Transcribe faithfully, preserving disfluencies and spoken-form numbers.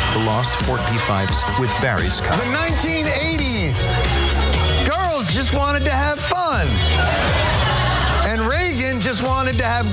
The Lost Forky Pipes with Barry Scott. The nineteen eighties. Girls just wanted to have fun. And Reagan just wanted to have